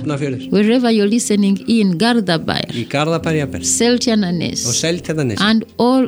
Hafnarfjörður, wherever you're listening in, Garðabær, í Garðabær jafnvel, Seltjarnarnes, og Seltjarnarnes, and all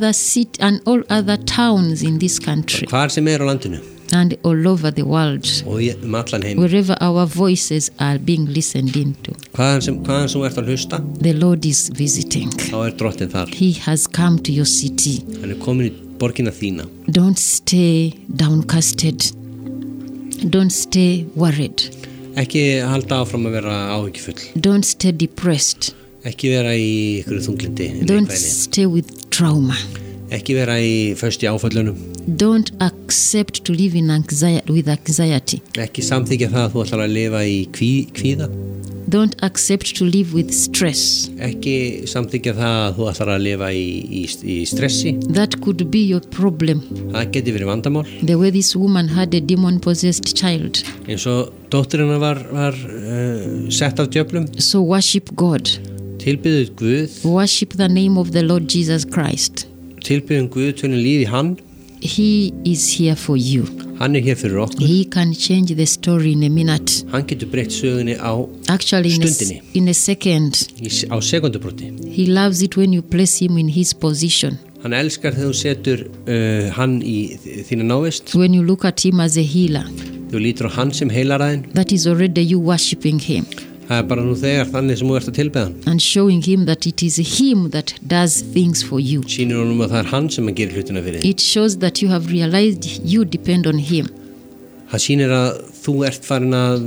other towns in this country, hvar sem á landinu and all over the world, og allan heim. wherever our voices are being listened into. Hvaðan sem þú ert að hlusta, The Lord is visiting. þá Drottinn þar. He has come to your city. Hann komin í borgina þína. Don't stay downcasted. Don't stay worried. Ekki halda áfram að vera áhyggjufull. Don't stay depressed. Ekki vera í ykkur þunglindi. Don't stay with trauma. Ekki vera föst í áföllunum. Don't accept to live in with anxiety. Ekki samþykja það að þú ætlar að lifa í kvíða. Don't accept to live with stress. Ekki samþykja það að þú ætlar að lifa í stressi. That could be your problem. Það geti verið vandamál. The way this woman had a demon-possessed child. Eins og dóttirinnar var sett af djöflum. So worship God. Tilbiðuð Guð. Worship the name of the Lord Jesus Christ. Tilbiðum Guð, tölum lífi hann. He is here for you. Hann fyrir okkur. He can change the story in a minute. Hann getur breytt sögunni á Actually, stundinni. In a second. Á sekundubróti. He loves it when you place him in his position. Hann elskar þegar þú setur hann í þína návist. When you look at him as a healer. Þú lítur á hann sem heilaraðinn. That is already you worshiping him. Það bara nú þegar þannig sem þú ert að tilbeða hann. And showing him that it is him that does things for you. Sýnir honum að það hann sem gerir hlutina fyrir þig. It shows that you have realized you depend on him. Það sýnir að þú ert farin að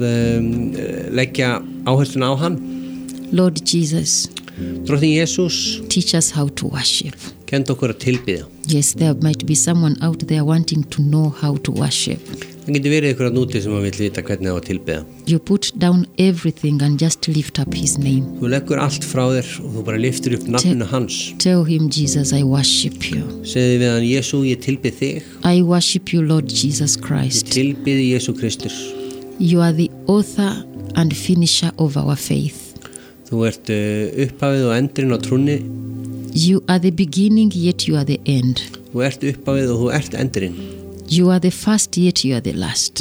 leggja áhersluna á hann. Lord Jesus, Drottinn Jesús, teach us how to worship. kennt okkur að tilbiðja. Yes, there might be someone out there wanting to know how to worship. Það getur verið ykkur að núti sem að vill vita hvernig það á að tilbiðja. You put down everything and just lift up his name. Þú leggur allt frá þér og þú bara liftir upp nafninu hans. Tell him, Jesus, I worship you. Segðu við hann, Jesú, ég tilbið þig. I worship you, Lord Jesus Ég Christ. tilbiði Jesú Kristus. You are the author and finisher of our faith. Þú ert upphafið og endurinn á trúnni. You are the beginning, yet you are the end. Þú ert upphafið og þú ert endurinn. You are the first, yet you are the last.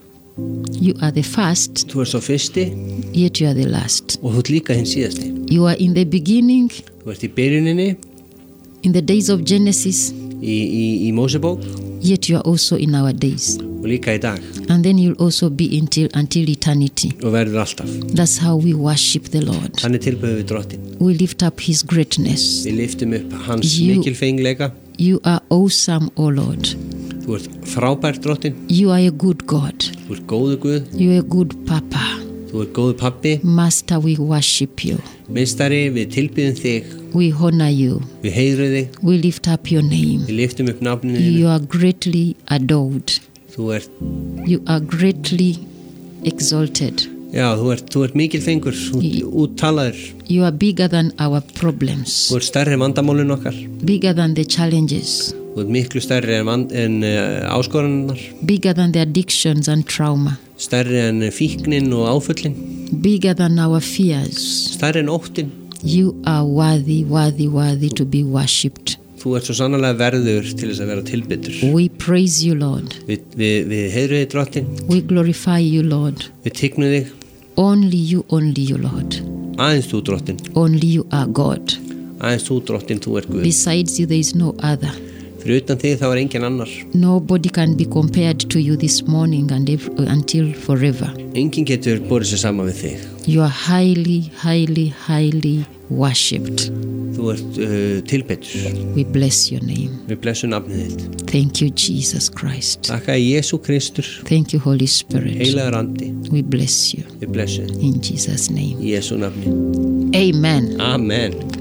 You are the first, Þú ert svo fyrsti yet you are the last. og þú ert líka hinn síðasti. You are in the beginning, Þú ert í byrjuninni in the days of Genesis, í Mósebók yet you are also in our days. og líka í dag And then you'll also be until eternity. og verður alltaf. That's how we worship the Lord. Þannig tilböðum við Drottinn. We lift up his greatness. Við liftum upp hans You- mikilfengleika. You are awesome, O Lord. Þú ert frábært Drottinn. You are a good God. Þú ert góður Guð. You are a good Papa. Þú ert góður pabbi. Master, we worship you. Meistari, við tilbýðum þig. We honor you. Við heiðrum þig. We lift up your name. Við liftum upp nafninu You þínu. are greatly adored. Þú ert, You are greatly exalted. já, þú ert mikilfengur, úttalaður. You are bigger than our problems. Þú ert stærri en vandamálin okkar. Bigger than the challenges. Þú ert miklu stærri en áskorannar. Bigger than the addictions and trauma. Stærri en fíknin og áföllin. Bigger than our fears. Stærri en óttin. You are worthy, worthy, worthy to be worshipped. Þú ert svo sannarlega verður til þess að vera tilbyttur. We praise you, Lord. Við heiðrum þig Drottinn. We glorify you, Lord. Við tignum þig. Only you, Lord. Aðeins þú Drottinn. Only you are God. Aðeins þú Drottinn, þú ert Guð. Besides you, there is no other. Fyrir utan þig þá engin annar. Nobody can be compared to you this morning and until forever. Engin getur borið sér saman við þig. You are highly, highly, highly worshipped. Þú ert tilbyttur. We bless your name. Við blessum nafnið þitt. Thank you, Jesus Christ. Takka Jesú Kristur. Thank you, Holy Spirit. Heilagur andi. We bless you Við blessum þig. in Jesus' name. Í Jesú nafni. Amen. Amen.